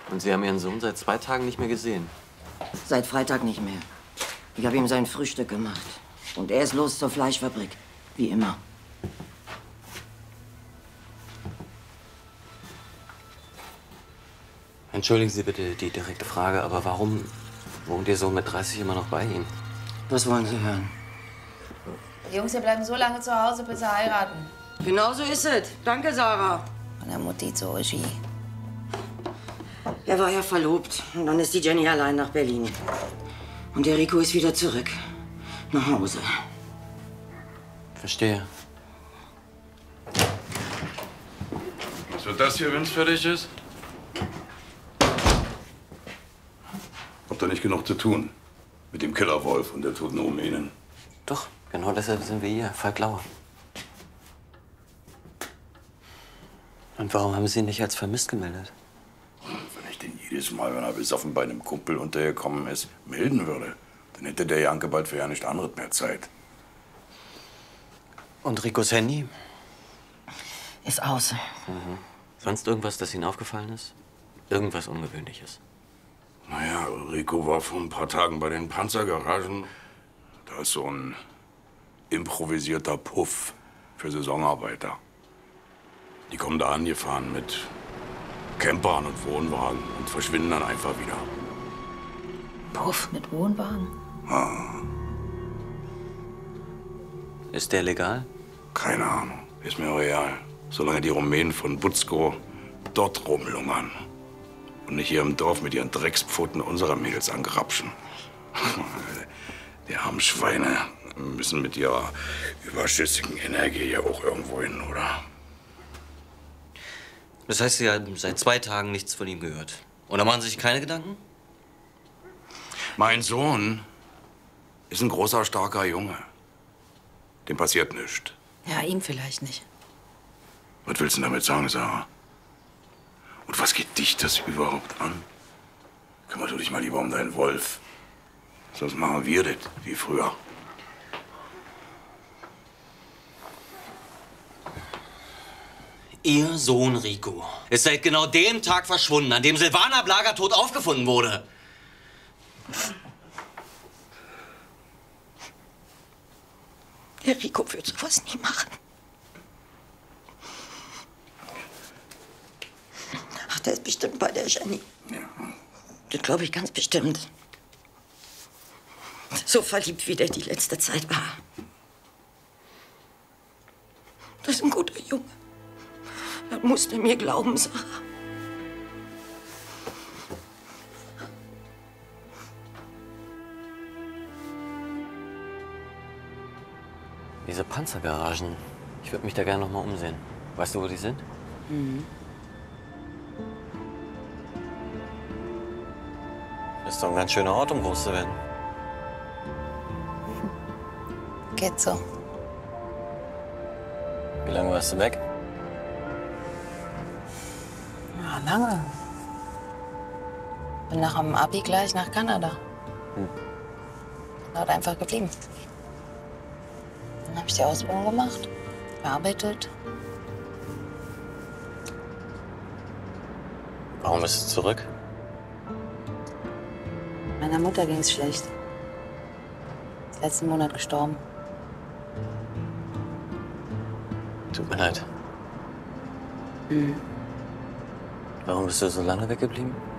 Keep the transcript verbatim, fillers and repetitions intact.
Und Sie haben Ihren Sohn seit zwei Tagen nicht mehr gesehen? Seit Freitag nicht mehr. Ich habe ihm sein Frühstück gemacht. Und er ist los zur Fleischfabrik. Wie immer. Entschuldigen Sie bitte die direkte Frage, aber warum wohnt Ihr Sohn mit dreißig immer noch bei Ihnen? Was wollen Sie hören? Die Jungs hier bleiben so lange zu Hause, bis sie heiraten. Genau so ist es. Danke, Sarah. Von der Mutti zur Regie. Er war ja verlobt. Und dann ist die Jenny allein nach Berlin. Und der Rico ist wieder zurück. Nach Hause. Verstehe. Was wird das hier, wenn es fertig ist? Habt ihr nicht genug zu tun? Mit dem Killerwolf und der toten Rumänin. Doch, genau deshalb sind wir hier, Falk Lauer. Und warum haben Sie ihn nicht als vermisst gemeldet? Wenn ich den jedes Mal, wenn er besoffen bei einem Kumpel untergekommen ist, melden würde, dann hätte der Janke bald für ja nicht anderes mehr Zeit. Und Ricos Handy? Ist aus. Mhm. Sonst irgendwas, das Ihnen aufgefallen ist? Irgendwas Ungewöhnliches? Naja, Rico war vor ein paar Tagen bei den Panzergaragen. Da ist so ein improvisierter Puff für Saisonarbeiter. Die kommen da angefahren mit Campern und Wohnwagen und verschwinden dann einfach wieder. Puff mit Wohnwagen? Ah. Ist der legal? Keine Ahnung. Ist mir real. Solange die Rumänen von Butzko dort rumlungern. Und nicht hier im Dorf mit ihren Dreckspfoten unserer Mädels angrapschen. Die armen Schweine müssen mit ihrer überschüssigen Energie ja auch irgendwo hin, oder? Das heißt, Sie haben seit zwei Tagen nichts von ihm gehört. Und da machen Sie sich keine Gedanken? Mein Sohn ist ein großer, starker Junge. Dem passiert nichts. Ja, ihm vielleicht nicht. Was willst du damit sagen, Sarah? Und was geht dich das überhaupt an? Kümmer du dich mal lieber um deinen Wolf. Sonst machen wir das wie früher. Ihr Sohn Rico ist seit genau dem Tag verschwunden, an dem Silvana Blaga tot aufgefunden wurde. Der Rico wird sowas nie machen. Ach, der ist bestimmt bei der Jenny. Ja. Das glaube ich ganz bestimmt. So verliebt, wie der die letzte Zeit war. Das ist ein guter Junge. Das musst du mir glauben, Sarah. Diese Panzergaragen, ich würde mich da gerne noch mal umsehen. Weißt du, wo die sind? Mhm. Ist doch ein ganz schöner Ort, um groß zu werden. Geht so. Wie lange warst du weg? Ja, lange. Bin nach dem Abi gleich nach Kanada. Hm. Dort einfach geblieben. Dann habe ich die Ausbildung gemacht, gearbeitet. Warum bist du zurück? Meiner Mutter ging es schlecht. Ist letzten Monat gestorben. Tut mir leid. Mhm. Warum bist du so lange weggeblieben?